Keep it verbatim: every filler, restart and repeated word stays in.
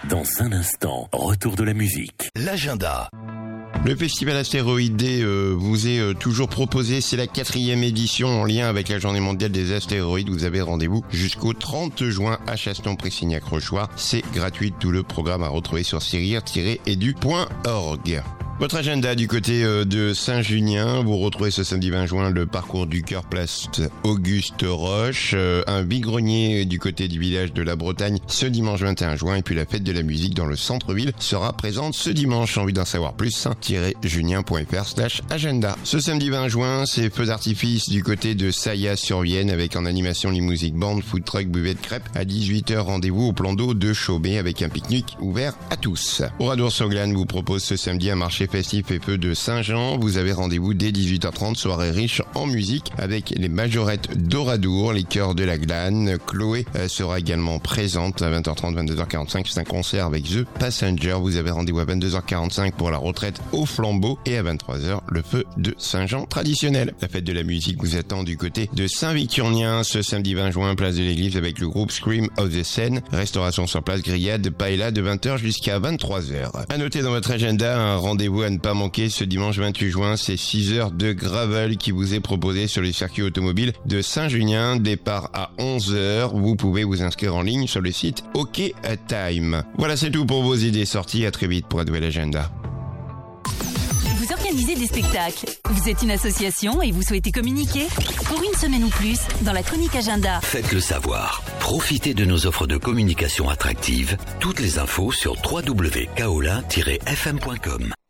Dans un instant, retour de la musique. L'agenda. Le festival astéroïdé euh, vous est euh, toujours proposé, c'est la quatrième édition en lien avec la journée mondiale des astéroïdes. Vous avez rendez-vous jusqu'au trente juin à Chaston-Pressignac-Rochoir. C'est gratuit, tout le programme à retrouver sur cyrir tiret edu point org. Votre agenda du côté de Saint-Junien, vous retrouvez ce samedi vingt juin le parcours du cœur place Auguste Roche, un vide-grenier du côté du village de la Bretagne ce dimanche vingt et un juin, et puis la fête de la musique dans le centre-ville sera présente ce dimanche. Envie d'en savoir plus, tiret junien point fr slash agenda. Ce samedi vingt juin, c'est feux d'artifice du côté de Saillat-sur-Vienne avec en animation les music band, food truck, buvette crêpes. À dix-huit heures, rendez-vous au plan d'eau de Chaumet avec un pique-nique ouvert à tous. Oradour-sur-Glane vous propose ce samedi un marché festif et feu de Saint-Jean. Vous avez rendez-vous dès dix-huit heures trente, soirée riche en musique avec les majorettes d'Oradour, les chœurs de la Glane. Chloé sera également présente à vingt heures trente, vingt-deux heures quarante-cinq. C'est un concert avec The Passenger. Vous avez rendez-vous à vingt-deux heures quarante-cinq pour la retraite au flambeau et à vingt-trois heures, le feu de Saint-Jean traditionnel. La fête de la musique vous attend du côté de Saint-Victurnien ce samedi vingt juin, place de l'église avec le groupe Scream of the Seine. Restauration sur place, grillade, paella de vingt heures jusqu'à vingt-trois heures. À noter dans votre agenda un rendez-vous à ne pas manquer ce dimanche vingt-huit juin, c'est six heures de gravel qui vous est proposé sur le circuit automobile de Saint-Junien, départ à onze heures. Vous pouvez vous inscrire en ligne sur le site OK Time. Voilà, c'est tout pour vos idées sorties. À très vite pour un nouvel agenda. Vous organisez des spectacles, vous êtes une association et vous souhaitez communiquer? Pour une semaine ou plus, dans la chronique agenda. Faites-le savoir. Profitez de nos offres de communication attractives. Toutes les infos sur w w w point kaolin tiret f m point com.